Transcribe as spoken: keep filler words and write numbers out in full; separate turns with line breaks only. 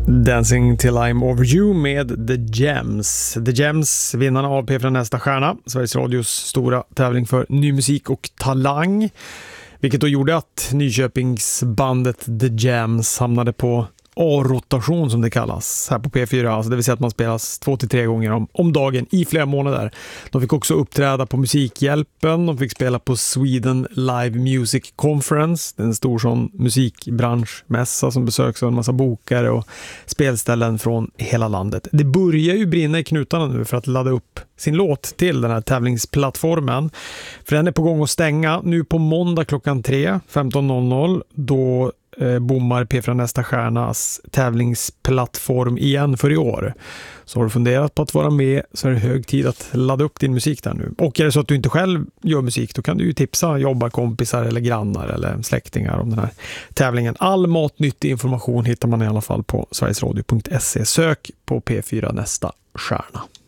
Dancing till I'm over you med The Gems. The Gems, vinnarna av P fyra Nästa stjärna, Sveriges Radios stora tävling för ny musik och talang. Vilket då gjorde att Nyköpingsbandet The Gems hamnade på A-rotation som det kallas här på P fyra. Alltså det vill säga att man spelas två till tre gånger om, om dagen i flera månader. De fick också uppträda på Musikhjälpen. De fick spela på Sweden Live Music Conference. Det är en stor sån musikbranschmässa som besöks av en massa bokare och spelställen från hela landet. Det börjar ju brinna i knutarna nu för att ladda upp sin låt till den här tävlingsplattformen. För den är på gång att stänga nu på måndag klockan tre, femton noll noll. Då eh, bommar P fyra Nästa stjärnas tävlingsplattform igen för i år. Så har du funderat på att vara med så är det hög tid att ladda upp din musik där nu. Och är det så att du inte själv gör musik, då kan du ju tipsa jobbarkompisar eller grannar eller släktingar om den här tävlingen. All matnyttig information hittar man i alla fall på sverigesradio punkt se. Sök på P fyra Nästa stjärna.